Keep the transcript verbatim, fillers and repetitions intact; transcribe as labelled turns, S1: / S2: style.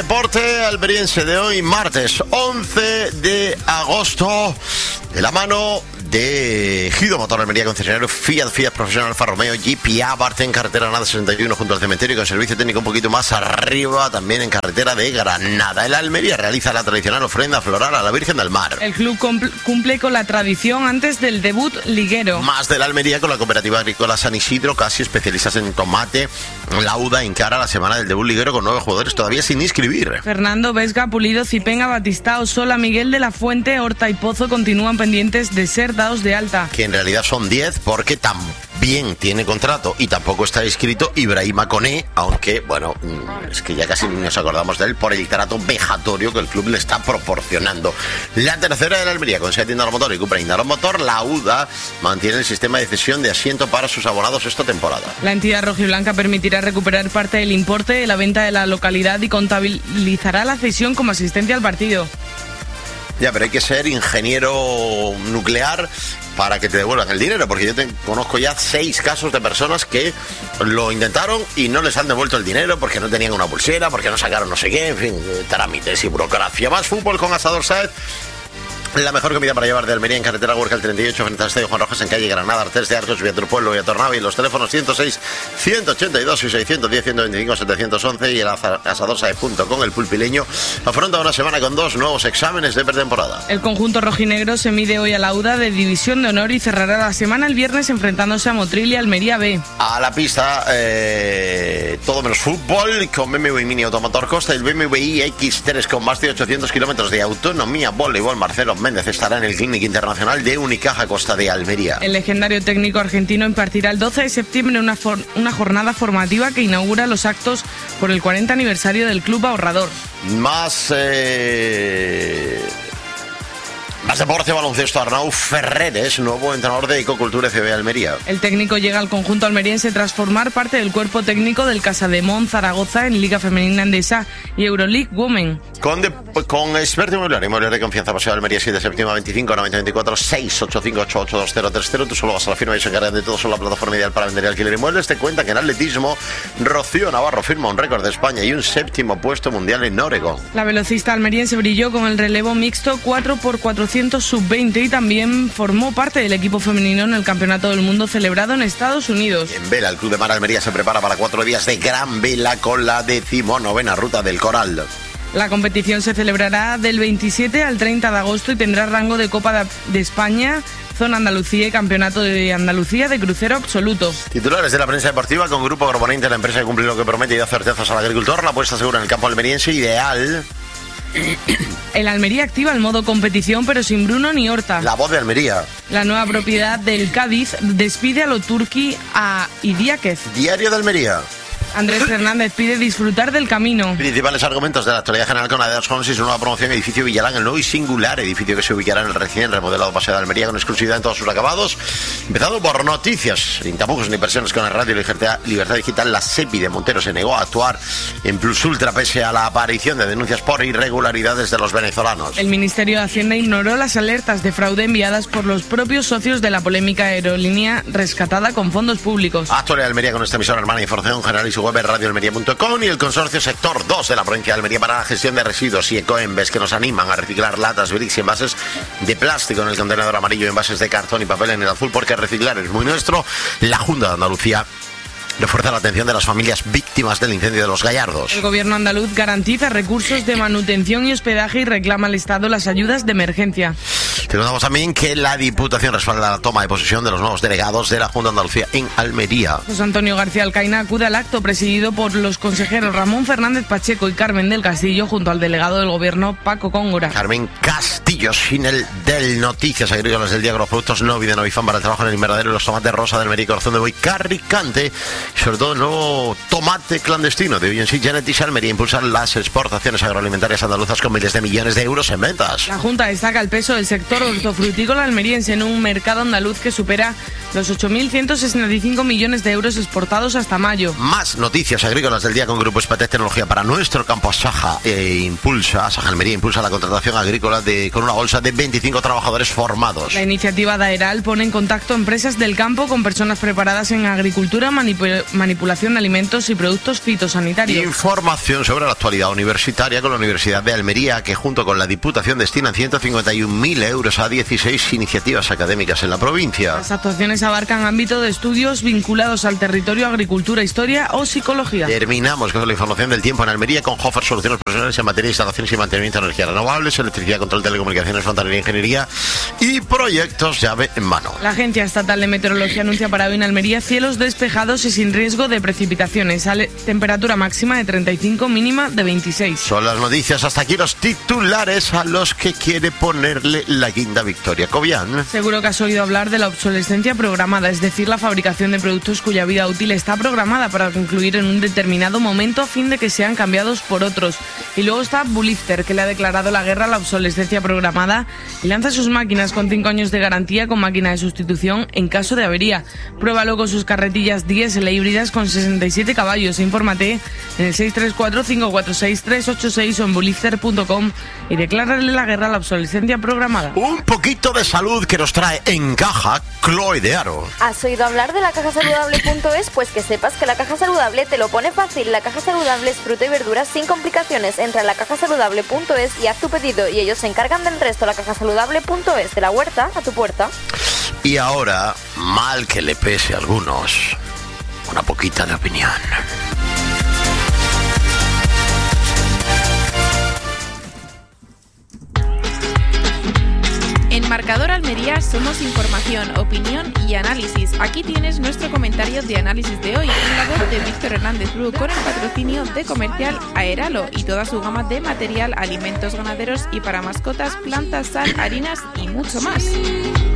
S1: deporte almeriense de hoy, martes once de agosto, de la mano de Gido Motor Almería, concesionario Fiat, Fiat Profesional Alfa Romeo, G P A, parte en carretera Granada sesenta y uno junto al cementerio, con servicio técnico un poquito más arriba, también en carretera de Granada. El Almería realiza la tradicional ofrenda floral a la Virgen del Mar.
S2: El club cumple con la tradición antes del debut liguero.
S1: Más del Almería con la cooperativa agrícola San Isidro, casi especialistas en tomate, lauda, encara la semana del debut liguero con nueve jugadores todavía sin inscribir.
S2: Fernando, Vesga, Pulido, Cipenga, Batistao, Sola, Miguel de la Fuente, Horta y Pozo continúan pendientes de ser dados de alta.
S1: Que en realidad son diez porque también tiene contrato y tampoco está inscrito Ibrahima Koné, aunque, bueno, es que ya casi nos acordamos de él por el trato vejatorio que el club le está proporcionando. La tercera de la Almería, con Seat Indaro Motor y Cupra Indaro Motor, la U D A mantiene el sistema de cesión de asiento para sus abonados esta temporada.
S2: La entidad rojiblanca permitirá recuperar parte del importe de la venta de la localidad y contabilizará la cesión como asistencia al partido.
S1: Ya, pero hay que ser ingeniero nuclear para que te devuelvan el dinero, porque yo te, conozco ya seis casos de personas que lo intentaron y no les han devuelto el dinero porque no tenían una pulsera, porque no sacaron no sé qué, en fin, trámites y burocracia. Más fútbol con Asador Sáez. La mejor comida para llevar de Almería, en carretera Huerca, el treinta y ocho, frente al Estadio Juan Rojas, en calle Granada, Artés de Arcos, Villaturpueblo, Villatornava, y los teléfonos ciento seis, ciento ochenta y dos y seiscientos diez, ciento veinticinco, setecientos once, y el asadorsaez punto com. El pulpileño afronta una semana con dos nuevos exámenes de pretemporada.
S2: El conjunto rojinegro se mide hoy a la U D A de División de Honor y cerrará la semana el viernes enfrentándose a Motril y Almería B.
S1: A la pista, eh, todo menos fútbol, con B M W Mini Automotor Costa, el B M W i X tres con más de ochocientos kilómetros de autonomía. Voleibol, Marcelo Méndez estará en el Clínic Internacional de Unicaja Costa de Almería.
S2: El legendario técnico argentino impartirá el doce de septiembre una, for- una jornada formativa que inaugura los actos por el cuarenta aniversario del Club Ahorrador.
S1: Más... Eh... Más deporte, baloncesto. Arnau Ferreres, nuevo entrenador de Ecocultura C B Almería.
S2: El técnico llega al conjunto almeriense tras formar parte del cuerpo técnico del Casademont Zaragoza en Liga Femenina Endesa y Euroleague Women.
S1: Con, de, con experto inmobiliario, inmobiliario de confianza, Paseo de Almería, siete de septiembre, veinticinco, noventa y cuatro, seis ocho cinco ocho ocho dos cero tres cero. Tú solo vas a la firma y se encargan de todo. Son la plataforma ideal para vender y alquiler inmuebles. Te cuenta que en atletismo, Rocío Navarro firma un récord de España y un séptimo puesto mundial en Oregón.
S2: La velocista almeriense brilló con el relevo mixto cuatro por cuatrocientos sub veinte y también formó parte del equipo femenino en el Campeonato del Mundo celebrado en Estados Unidos.
S1: En vela, el Club de Mar Almería se prepara para cuatro días de gran vela con la decimonovena Ruta del Coral.
S2: La competición se celebrará del veintisiete al treinta de agosto y tendrá rango de Copa de España, Zona Andalucía y Campeonato de Andalucía de crucero absoluto.
S1: Titulares de la prensa deportiva con Grupo Agroponente, la empresa que cumple lo que promete y da certezas al agricultor. La apuesta segura en el campo almeriense, ideal.
S2: El Almería activa el modo competición pero sin Bruno ni Horta.
S1: La Voz de Almería.
S2: La nueva propiedad del Cádiz despide a lo turqui a Idiáquez.
S1: Diario de Almería.
S2: Andrés Fernández pide disfrutar del camino.
S1: Principales argumentos de la actualidad general con Adidas Homes y su nueva promoción, edificio Villalán, el nuevo y singular edificio que se ubicará en el recién remodelado Paseo de Almería con exclusividad en todos sus acabados. Empezado por noticias, sin tapujos ni presiones con el Radio Libertad, Libertad Digital. La SEPI de Montero se negó a actuar en Plus Ultra pese a la aparición de denuncias por irregularidades de los venezolanos.
S2: El Ministerio de Hacienda ignoró las alertas de fraude enviadas por los propios socios de la polémica aerolínea rescatada con fondos públicos.
S1: Actualidad de Almería con esta emisora hermana, información general y su web radio almería punto com, y el consorcio Sector dos de la provincia de Almería para la gestión de residuos y Ecoembes, que nos animan a reciclar latas, bricks y envases de plástico en el contenedor amarillo y envases de cartón y papel en el azul, porque reciclar es muy nuestro. La Junta de Andalucía refuerza la atención de las familias víctimas del incendio de Los Gallardos.
S2: El gobierno andaluz garantiza recursos de manutención y hospedaje y reclama al Estado las ayudas de emergencia.
S1: Te contamos también que la Diputación respalda la toma de posesión de los nuevos delegados de la Junta de Andalucía en Almería.
S2: José Antonio García Alcaina acude al acto presidido por los consejeros Ramón Fernández Pacheco y Carmen del Castillo junto al delegado del gobierno Paco Cóngora.
S1: Carmen Castillo, sin el del Noticias Agrícolas del Día con los productos Novi de Novifan para el trabajo en el invernadero y los tomates rosa de Almería y Corazón de Buey Carricante. Y sobre todo el nuevo tomate clandestino de Oyensi Genetics Almería impulsar las exportaciones agroalimentarias andaluzas con miles de millones de euros en ventas.
S2: La Junta destaca el peso del sector hortofrutícola almeriense en un mercado andaluz que supera los ocho mil ciento sesenta y cinco millones de euros exportados hasta mayo.
S1: Más noticias agrícolas del día con Grupo Spatec Tecnología para nuestro campo. Asaja e impulsa, Asaja Almería impulsa la contratación agrícola de, con una bolsa de veinticinco trabajadores formados.
S2: La iniciativa Daeral pone en contacto empresas del campo con personas preparadas en agricultura, manipul- manipulación de alimentos y productos fitosanitarios.
S1: Información sobre la actualidad universitaria con la Universidad de Almería, que junto con la Diputación destinan ciento cincuenta y un mil euros a dieciséis iniciativas académicas en la provincia.
S2: Las actuaciones abarcan ámbito de estudios vinculados al territorio, agricultura, historia o psicología.
S1: Terminamos con la información del tiempo en Almería con Hofer Soluciones Profesionales en materia de instalaciones y mantenimiento de energías renovables, electricidad, control, telecomunicaciones, fontanería, ingeniería y proyectos llave en mano.
S2: La Agencia Estatal de Meteorología anuncia para hoy en Almería cielos despejados y sin riesgo de precipitaciones. Sale temperatura máxima de treinta y cinco, mínima de veintiséis.
S1: Son las noticias, hasta aquí los titulares a los que quiere ponerle la guinda Victoria Cobian.
S2: Seguro que has oído hablar de la obsolescencia programada, es decir, la fabricación de productos cuya vida útil está programada para concluir en un determinado momento a fin de que sean cambiados por otros. Y luego está Bulifter, que le ha declarado la guerra a la obsolescencia programada y lanza sus máquinas con cinco años de garantía con máquina de sustitución en caso de avería. Pruébalo con sus carretillas diésel e híbridas con sesenta y siete caballos. Infórmate en el seis tres cuatro, cinco cuatro seis, tres ocho seis o en bulifter punto com y declárale la guerra a la obsolescencia programada.
S1: Un poquito de salud que nos trae en caja Chloe de Aro.
S3: ¿Has oído hablar de la caja saludable punto es? Pues que sepas que la caja saludable te lo pone fácil. La caja saludable es fruta y verduras sin complicaciones. Entra a la caja saludable punto es y haz tu pedido y ellos se encargan del resto. La caja saludable punto es, de la huerta a tu puerta.
S1: Y ahora, mal que le pese a algunos, una poquita de opinión.
S4: En Marcador Almería somos información, opinión y análisis. Aquí tienes nuestro comentario de análisis de hoy, en la voz de Víctor Hernández Bru, con el patrocinio de Comercial Aeralo y toda su gama de material, alimentos ganaderos y para mascotas, plantas, sal, harinas y mucho más.